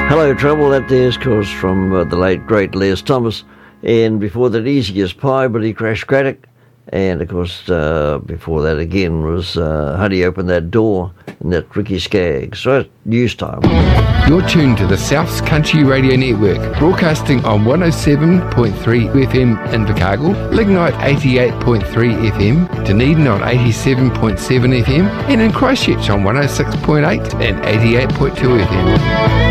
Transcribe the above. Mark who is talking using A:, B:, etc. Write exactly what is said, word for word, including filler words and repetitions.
A: Hello, Trouble. That there's, of course, from uh, the late, great Les Thomas. And before that, Easy as Pie, Billy Crash Craddock. And, of course, uh, before that again was uh, Honey Open That Door and that Ricky Skaggs. So it's news time.
B: You're tuned to the South's Country Radio Network, broadcasting on one oh seven point three F M in Invercargill, Lignite eighty-eight point three F M, Dunedin on eighty-seven point seven F M, and in Christchurch on one oh six point eight and eighty-eight point two F M.